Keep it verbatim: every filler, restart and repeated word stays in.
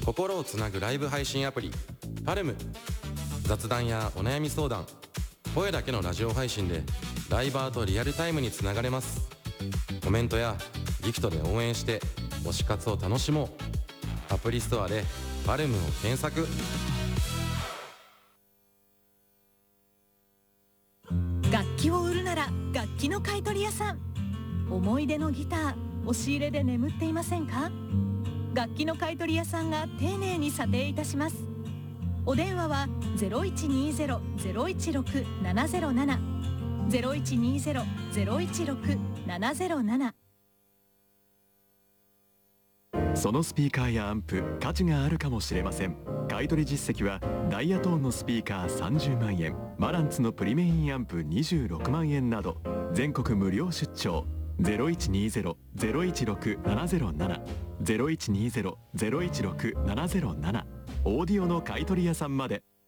心をつなぐライブ配信アプリパルム。雑談やお悩み相談、声だけのラジオ配信でライバーとリアルタイムにつながれます。コメントやギフトで応援して推し活を楽しもう。アプリストアでパルムを検索。 楽器を売るなら楽器の買取屋さん。思い出のギター、押し入れで眠っていませんか？楽器の買取屋さんが丁寧に査定いたします。お電話は ゼロいちにゼロ ゼロいちろく ななゼロなな ゼロいちにゼロ ゼロいちろく ななゼロなな。 そのスピーカーやアンプ、価値があるかもしれません。買取実績はダイヤトーンのスピーカーさんじゅうまんえん、マランツのプリメインアンプにじゅうろくまんえんなど全国無料出張。 ゼロいちにゼロ ゼロいちろく ななゼロなな ゼロいちにゼロ ゼロいちろく ななゼロなな。オーディオの買取屋さんまで。